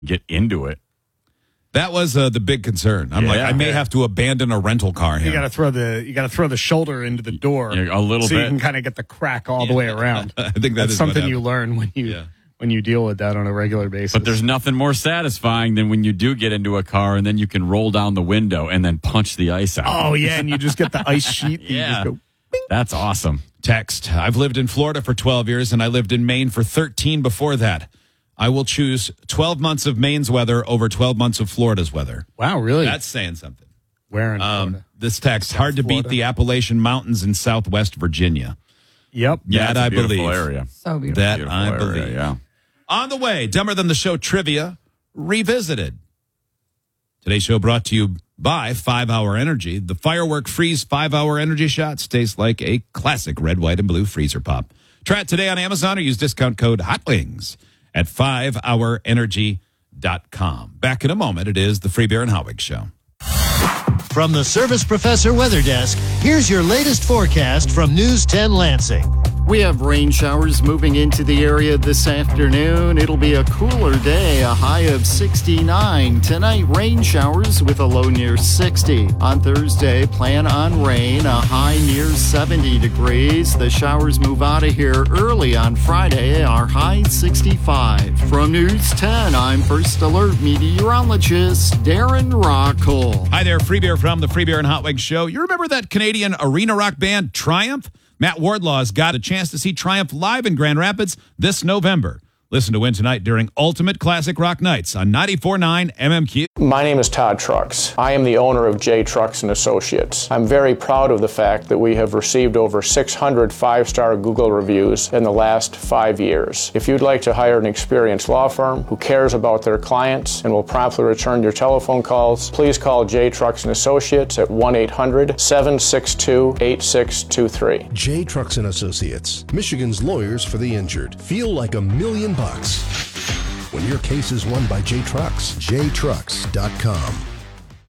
get into it. That was the big concern. I'm like, I may have to abandon a rental car here. You got to throw the shoulder into the door a little so bit. you can kind of get the crack all the way around. I think that's is something you learn when you deal with that on a regular basis. But there's nothing more satisfying than when you do get into a car and then you can roll down the window and then punch the ice out. Oh yeah, and you just get the ice sheet. And you just go, bing. That's awesome. Text. I've lived in Florida for 12 years and I lived in Maine for 13 before that. I will choose 12 months of Maine's weather over 12 months of Florida's weather. Wow, really? That's saying something. Where in Florida? This text, hard to beat the Appalachian Mountains in southwest Virginia. Yep. That I believe. Area. So beautiful. That Beautiful I area, believe. yeah. On the way, Dumber Than the Show trivia revisited. Today's show brought to you by 5-Hour Energy. The Firework Freeze 5-Hour Energy Shots taste like a classic red, white, and blue freezer pop. Try it today on Amazon or use discount code HOTWINGS at 5hourenergy.com. Back in a moment, it is the Free Beer and Hot Wings Show. From the Service Professor Weather Desk, here's your latest forecast from News 10 Lansing. We have rain showers moving into the area this afternoon. It'll be a cooler day, a high of 69. Tonight, rain showers with a low near 60. On Thursday, plan on rain, a high near 70 degrees. The showers move out of here early on Friday, our high 65. From News 10, I'm First Alert meteorologist Darren Rockall. Hi there, Free Beer from the Free Beer and Hot Wings Show. You remember that Canadian arena rock band Triumph? Matt Wardlaw's got a chance to see Triumph live in Grand Rapids this November. Listen to Win Tonight during Ultimate Classic Rock Nights on 94.9 MMQ. My name is Todd Trucks. I am the owner of J Trucks & Associates. I'm very proud of the fact that we have received over 600 five-star Google reviews in the last 5 years. If you'd like to hire an experienced law firm who cares about their clients and will promptly return your telephone calls, please call J Trucks & Associates at 1-800-762-8623. J Trucks & Associates, Michigan's lawyers for the injured. Feel like $1 million when your case is won by J Trucks. JTrucks.com.